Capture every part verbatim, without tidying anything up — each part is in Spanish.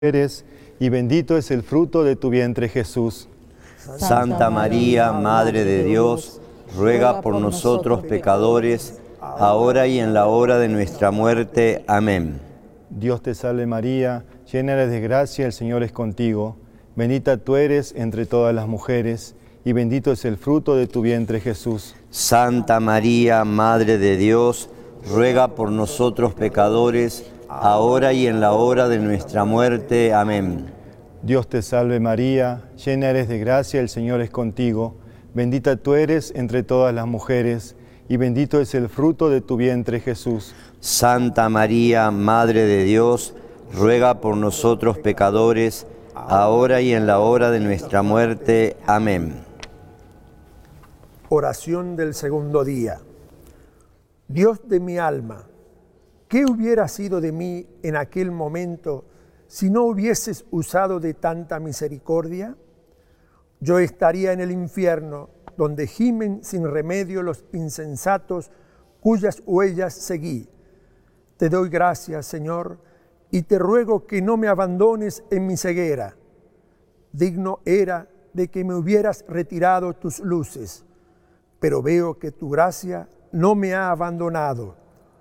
eres, y bendito es el fruto de tu vientre, Jesús. Santa María, Madre de Dios, ruega por nosotros pecadores, ahora y en la hora de nuestra muerte. Amén. Dios te salve María, llena eres de gracia, el Señor es contigo. Bendita tú eres entre todas las mujeres, y bendito es el fruto de tu vientre, Jesús. Santa María, Madre de Dios, ruega por nosotros pecadores, ahora y en la hora de nuestra muerte. Amén. Dios te salve María, llena eres de gracia, el Señor es contigo. Bendita tú eres entre todas las mujeres, y bendito es el fruto de tu vientre, Jesús. Santa María, Madre de Dios, ruega por nosotros pecadores, ahora y en la hora de nuestra muerte. Amén. Oración del segundo día. Dios de mi alma, ¿qué hubiera sido de mí en aquel momento si no hubieses usado de tanta misericordia? Yo estaría en el infierno, donde gimen sin remedio los insensatos cuyas huellas seguí. Te doy gracias, Señor, y te ruego que no me abandones en mi ceguera. Digno era de que me hubieras retirado tus luces, pero veo que tu gracia no me ha abandonado.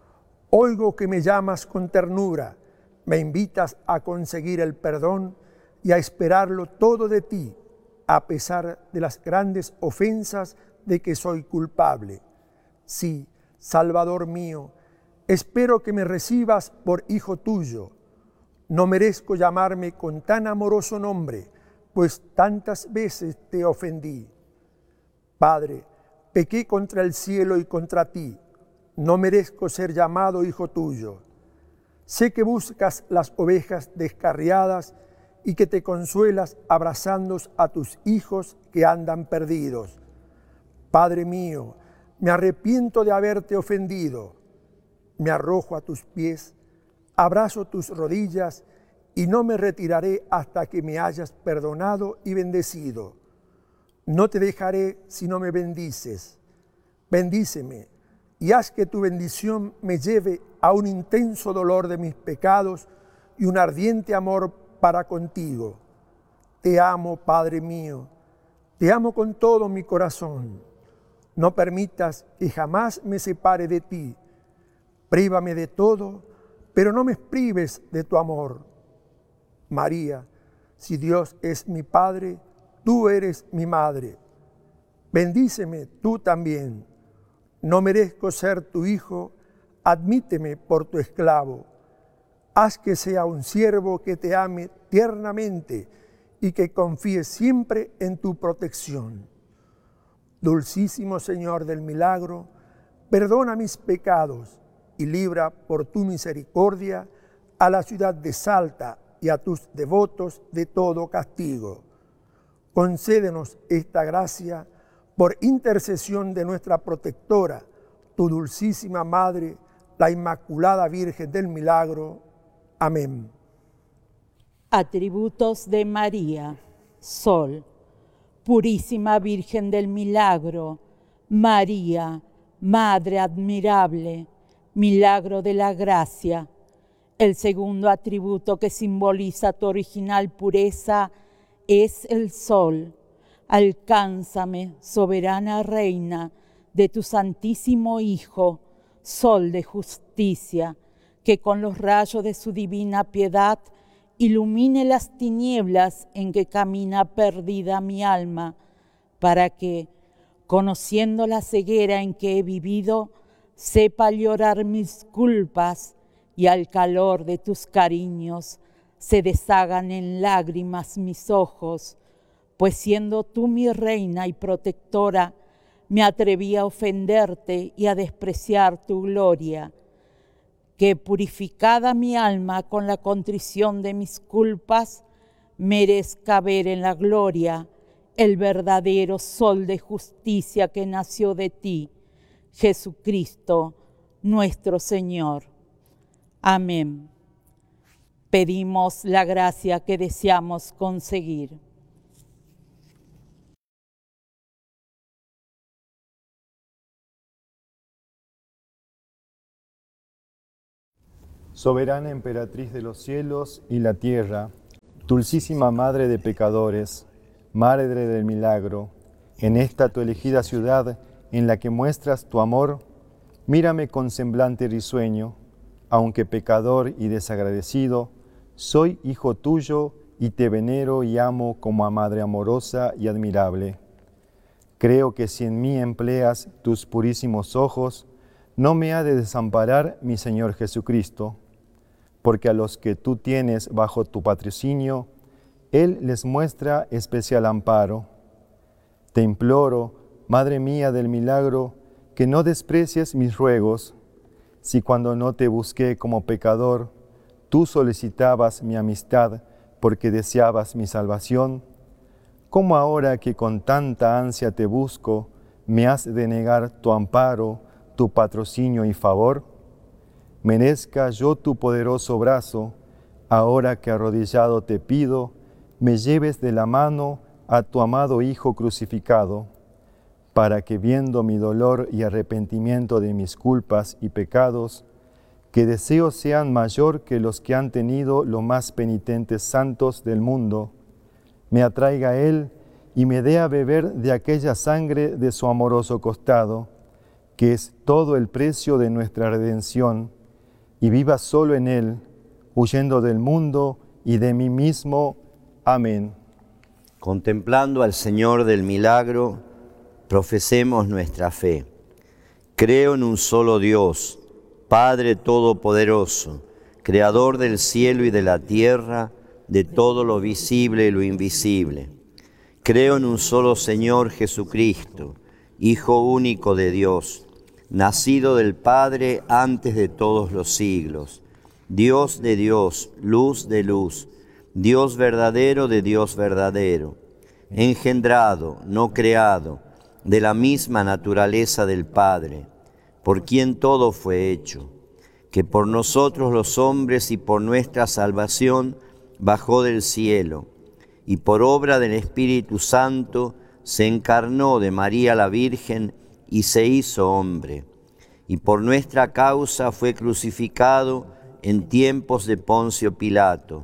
Oigo que me llamas con ternura, me invitas a conseguir el perdón y a esperarlo todo de ti, a pesar de las grandes ofensas de que soy culpable. Sí, Salvador mío, espero que me recibas por hijo tuyo. No merezco llamarme con tan amoroso nombre, pues tantas veces te ofendí. Padre, pequé contra el cielo y contra ti. No merezco ser llamado hijo tuyo. Sé que buscas las ovejas descarriadas y que te consuelas abrazando a tus hijos que andan perdidos. Padre mío, me arrepiento de haberte ofendido. Me arrojo a tus pies, abrazo tus rodillas y no me retiraré hasta que me hayas perdonado y bendecido. No te dejaré si no me bendices. Bendíceme y haz que tu bendición me lleve a un intenso dolor de mis pecados y un ardiente amor para contigo. Te amo, Padre mío, te amo con todo mi corazón. No permitas que jamás me separe de ti. Prívame de todo, pero no me prives de tu amor. María, si Dios es mi Padre, tú eres mi Madre. Bendíceme tú también. No merezco ser tu hijo, admíteme por tu esclavo. Haz que sea un siervo que te ame tiernamente y que confíe siempre en tu protección. Dulcísimo Señor del milagro, perdona mis pecados y libra por tu misericordia a la ciudad de Salta y a tus devotos de todo castigo. Concédenos esta gracia por intercesión de nuestra protectora, tu dulcísima Madre, la Inmaculada Virgen del Milagro. Amén. Atributos de María. Sol, purísima Virgen del Milagro. María, Madre admirable, milagro de la gracia. El segundo atributo que simboliza tu original pureza es el sol. Alcánzame, soberana Reina, de tu Santísimo Hijo, Sol de justicia, que con los rayos de su divina piedad ilumine las tinieblas en que camina perdida mi alma, para que, conociendo la ceguera en que he vivido, sepa llorar mis culpas y al calor de tus cariños se deshagan en lágrimas mis ojos, pues siendo tú mi reina y protectora, me atreví a ofenderte y a despreciar tu gloria. Que purificada mi alma con la contrición de mis culpas, merezca ver en la gloria el verdadero sol de justicia que nació de ti, Jesucristo, nuestro Señor. Amén. Pedimos la gracia que deseamos conseguir. Soberana emperatriz de los cielos y la tierra, Dulcísima Madre de pecadores, Madre del milagro, en esta tu elegida ciudad en la que muestras tu amor, mírame con semblante risueño, aunque pecador y desagradecido, soy hijo tuyo y te venero y amo como a Madre amorosa y admirable. Creo que si en mí empleas tus purísimos ojos, no me ha de desamparar mi Señor Jesucristo, porque a los que tú tienes bajo tu patrocinio, Él les muestra especial amparo. Te imploro, Madre mía del milagro, que no desprecies mis ruegos, si cuando no te busqué como pecador, tú solicitabas mi amistad porque deseabas mi salvación, ¿cómo ahora que con tanta ansia te busco, me has de negar tu amparo, tu patrocinio y favor? Merezca yo tu poderoso brazo, ahora que arrodillado te pido, me lleves de la mano a tu amado Hijo crucificado, para que viendo mi dolor y arrepentimiento de mis culpas y pecados, que deseos sean mayor que los que han tenido los más penitentes santos del mundo, me atraiga a Él y me dé a beber de aquella sangre de su amoroso costado, que es todo el precio de nuestra redención, y viva solo en Él, huyendo del mundo y de mí mismo. Amén. Contemplando al Señor del milagro, profesemos nuestra fe. Creo en un solo Dios, Padre Todopoderoso, Creador del cielo y de la tierra, de todo lo visible y lo invisible. Creo en un solo Señor Jesucristo, Hijo único de Dios, nacido del Padre antes de todos los siglos, Dios de Dios, luz de luz, Dios verdadero de Dios verdadero, engendrado, no creado, de la misma naturaleza del Padre, por quien todo fue hecho, que por nosotros los hombres y por nuestra salvación bajó del cielo, y por obra del Espíritu Santo se encarnó de María la Virgen y se hizo hombre, y por nuestra causa fue crucificado en tiempos de Poncio Pilato,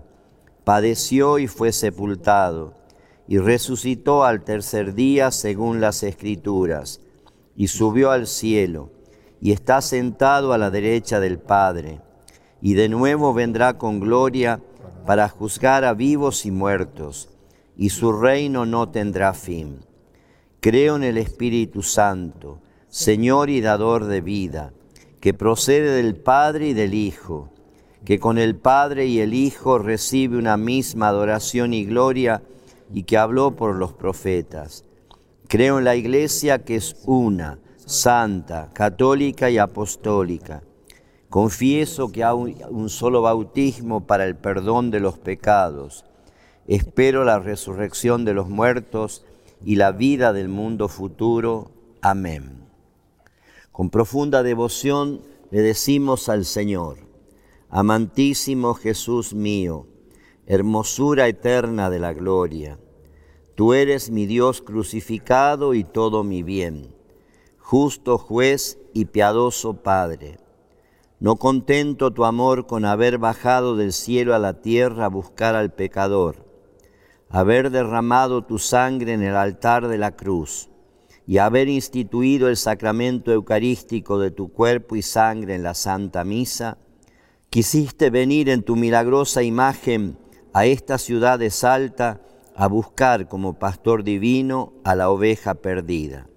padeció y fue sepultado, y resucitó al tercer día según las Escrituras, y subió al cielo, y está sentado a la derecha del Padre, y de nuevo vendrá con gloria para juzgar a vivos y muertos, y su reino no tendrá fin. Creo en el Espíritu Santo, Señor y dador de vida, que procede del Padre y del Hijo, que con el Padre y el Hijo recibe una misma adoración y gloria, y que habló por los profetas. Creo en la Iglesia que es una, santa, católica y apostólica. Confieso que hay un solo bautismo para el perdón de los pecados. Espero la resurrección de los muertos y la vida del mundo futuro. Amén. Con profunda devoción le decimos al Señor: amantísimo Jesús mío, hermosura eterna de la gloria, tú eres mi Dios crucificado y todo mi bien, justo juez y piadoso Padre. No contento tu amor con haber bajado del cielo a la tierra a buscar al pecador, haber derramado tu sangre en el altar de la cruz y haber instituido el sacramento eucarístico de tu cuerpo y sangre en la Santa Misa, quisiste venir en tu milagrosa imagen a esta ciudad de Salta a buscar como pastor divino a la oveja perdida.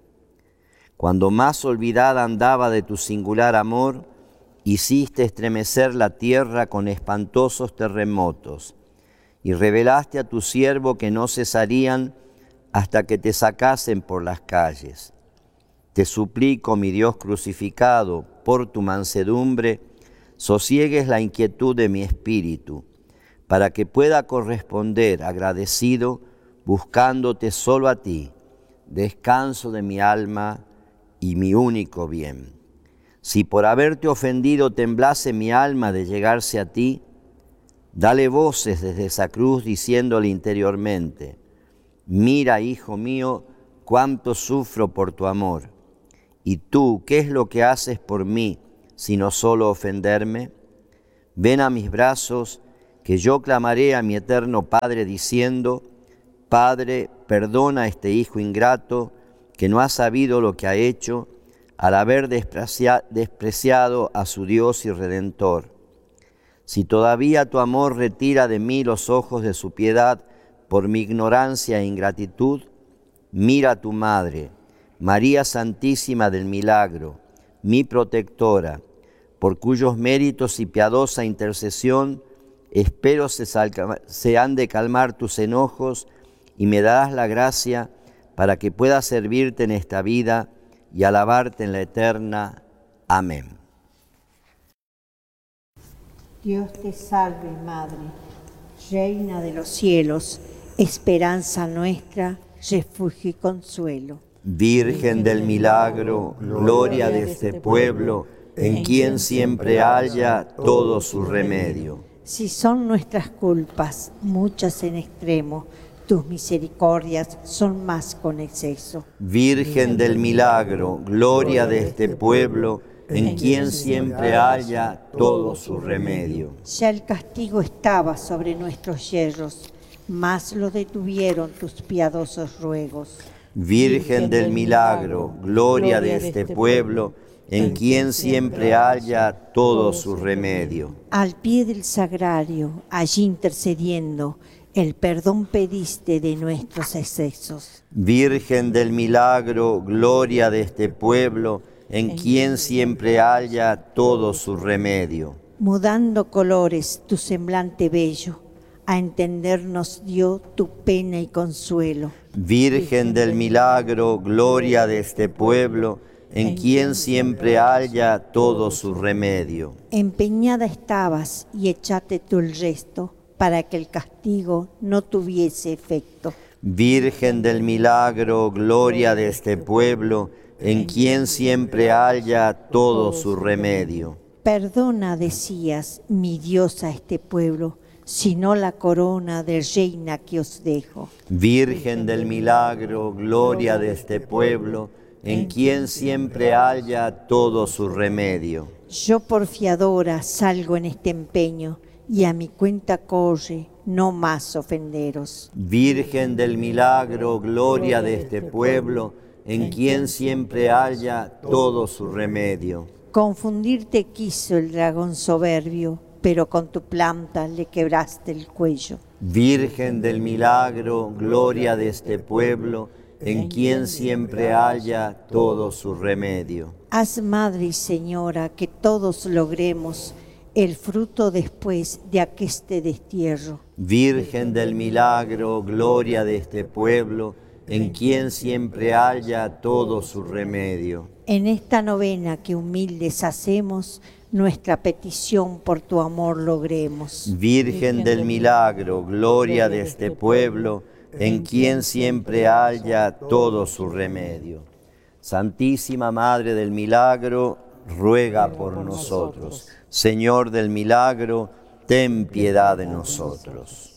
Cuando más olvidada andaba de tu singular amor, hiciste estremecer la tierra con espantosos terremotos y revelaste a tu siervo que no cesarían hasta que te sacasen por las calles. Te suplico, mi Dios crucificado, por tu mansedumbre, sosiegues la inquietud de mi espíritu, para que pueda corresponder agradecido, buscándote solo a ti, descanso de mi alma y mi único bien. Si por haberte ofendido temblase mi alma de llegarse a ti, dale voces desde esa cruz diciéndole interiormente: mira, hijo mío, cuánto sufro por tu amor. Y tú, ¿qué es lo que haces por mí, sino solo ofenderme? Ven a mis brazos que yo clamaré a mi eterno Padre diciendo: Padre, perdona a este hijo ingrato que no ha sabido lo que ha hecho al haber desprecia- despreciado a su Dios y Redentor. Si todavía tu amor retira de mí los ojos de su piedad por mi ignorancia e ingratitud, mira a tu Madre, María Santísima del Milagro, mi protectora, por cuyos méritos y piadosa intercesión espero se, salca, se han de calmar tus enojos y me darás la gracia para que pueda servirte en esta vida y alabarte en la eterna. Amén. Dios te salve, Madre, Reina de los cielos, esperanza nuestra, refugio y consuelo. Virgen del milagro, gloria de este pueblo, en quien siempre haya todo su remedio. Si son nuestras culpas, muchas en extremo, tus misericordias son más con exceso. Virgen del milagro, gloria de este pueblo, en quien siempre haya todo su remedio. Ya el castigo estaba sobre nuestros yerros, mas lo detuvieron tus piadosos ruegos. Virgen del milagro, gloria de este pueblo, en quien siempre haya todo su remedio. Al pie del sagrario, allí intercediendo, el perdón pediste de nuestros excesos. Virgen del milagro, gloria de este pueblo, en quien siempre haya todo su remedio. Mudando colores tu semblante bello, a entendernos dio tu pena y consuelo. Virgen del milagro, gloria de este pueblo, en quien siempre haya todo su remedio. Empeñada estabas y echate tú el resto, para que el castigo no tuviese efecto. Virgen del milagro, gloria de este pueblo, en quien siempre haya todo su remedio. Perdona, decías, mi Dios, a este pueblo, si no la corona de reina que os dejo. Virgen del milagro, gloria de este pueblo, en quien siempre haya todo su remedio. Yo por fiadora salgo en este empeño, y a mi cuenta corre, no más ofenderos. Virgen del milagro, gloria de este pueblo, en quien siempre haya todo su remedio. Confundirte quiso el dragón soberbio, pero con tu planta le quebraste el cuello. Virgen del milagro, gloria de este pueblo, en quien siempre haya todo su remedio. Haz, Madre y Señora, que todos logremos el fruto después de aqueste destierro. Virgen del milagro, gloria de este pueblo, en quien siempre haya todo su remedio. En esta novena que humildes hacemos, nuestra petición por tu amor logremos. Virgen del milagro, gloria de este pueblo, en quien siempre haya todo su remedio. Santísima Madre del Milagro, ruega por nosotros. Señor del milagro, ten piedad de nosotros.